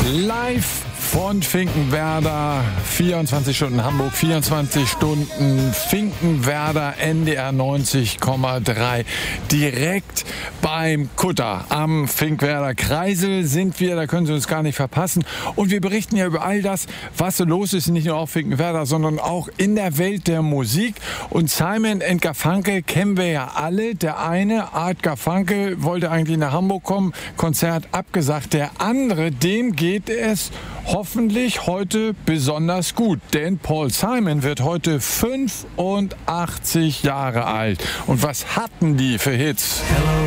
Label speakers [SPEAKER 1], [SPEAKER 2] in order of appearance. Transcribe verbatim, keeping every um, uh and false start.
[SPEAKER 1] Live von Finkenwerder, vierundzwanzig Stunden Hamburg, vierundzwanzig Stunden Finkenwerder, N D R neunzig Komma drei. Direkt beim Kutter am Finkenwerder Kreisel sind wir, da können Sie uns gar nicht verpassen. Und wir berichten ja über all das, was so los ist, nicht nur auf Finkenwerder, sondern auch in der Welt der Musik. Und Simon and Garfunkel kennen wir ja alle. Der eine, Art Garfunkel, wollte eigentlich nach Hamburg kommen, Konzert abgesagt. Der andere, dem geht es hoffentlich heute besonders gut, denn Paul Simon wird heute fünfundachtzig Jahre alt. Und was hatten die für Hits?
[SPEAKER 2] Hello.